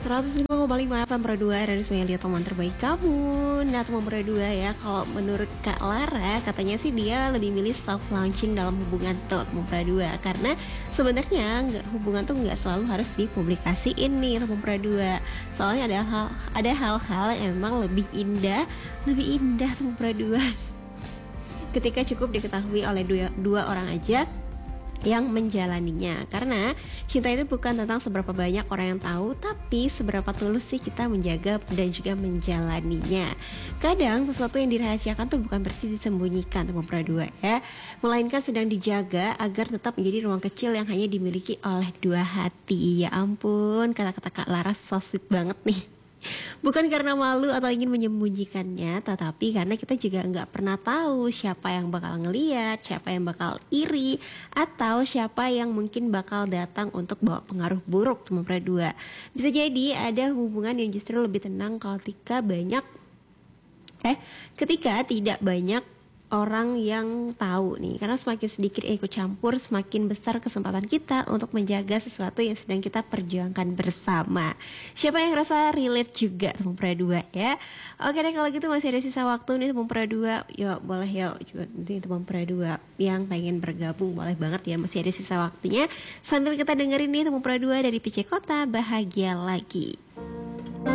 105,5 FM Pro 2 Radio Semelia, teman terbaik kamu. Nah, teman Pro 2 ya, kalau menurut Kak Lara, katanya sih dia lebih milih self launching dalam hubungan tuh, teman Pro 2. Karena sebenarnya hubungan tuh nggak selalu harus dipublikasiin nih, teman Pro 2. Soalnya ada hal-hal yang emang lebih indah teman Pro 2. Ketika cukup diketahui oleh dua orang aja yang menjalaninya. Karena cinta itu bukan tentang seberapa banyak orang yang tahu, tapi seberapa tulus sih kita menjaga dan juga menjalaninya. Kadang sesuatu yang dirahasiakan tuh bukan berarti disembunyikan, teman Pradua ya, melainkan sedang dijaga agar tetap menjadi ruang kecil yang hanya dimiliki oleh dua hati. Ya ampun, kata-kata Kak Laras so sweet banget nih. Bukan karena malu atau ingin menyembunyikannya, tetapi karena kita juga nggak pernah tahu siapa yang bakal ngeliat, siapa yang bakal iri, atau siapa yang mungkin bakal datang untuk bawa pengaruh buruk teman Pradua. Bisa jadi ada hubungan yang justru lebih tenang ketika tidak banyak orang yang tahu nih. Karena semakin sedikit ikut campur, semakin besar kesempatan kita untuk menjaga sesuatu yang sedang kita perjuangkan bersama. Siapa yang rasa relate juga teman Pradua ya? Oke deh, kalau gitu masih ada sisa waktu nih teman Pradua. Yuk boleh yuk nih teman Pradua yang pengen bergabung, boleh banget ya, masih ada sisa waktunya. Sambil kita dengerin nih teman Pradua dari PC Kota, Bahagia Lagi.